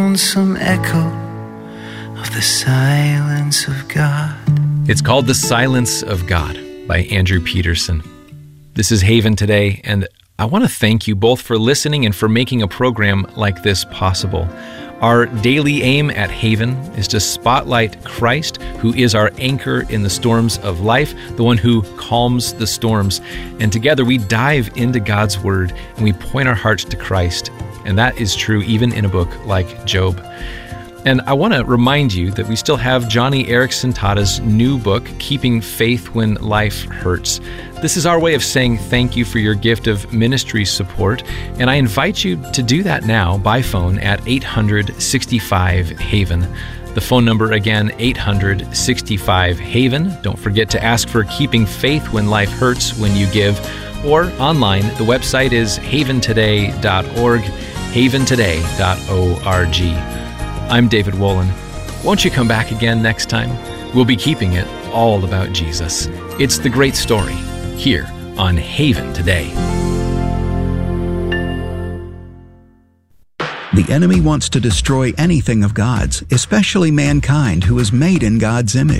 Some echo of the silence of God. It's called The Silence of God by Andrew Peterson. This is Haven Today, and I want to thank you both for listening and for making a program like this possible. Our daily aim at Haven is to spotlight Christ, who is our anchor in the storms of life, the one who calms the storms. And together we dive into God's Word and we point our hearts to Christ. And that is true even in a book like Job. And I want to remind you that we still have Johnny Erickson Tada's new book, Keeping Faith When Life Hurts. This is our way of saying thank you for your gift of ministry support, and I invite you to do that now by phone at 800-65-HAVEN. The phone number again, 800-65-HAVEN. Don't forget to ask for Keeping Faith When Life Hurts when you give, or online. The website is haventoday.org, haventoday.org. I'm David Wolin. Won't you come back again next time? We'll be keeping it all about Jesus. It's the great story here on Haven Today. The enemy wants to destroy anything of God's, especially mankind who is made in God's image.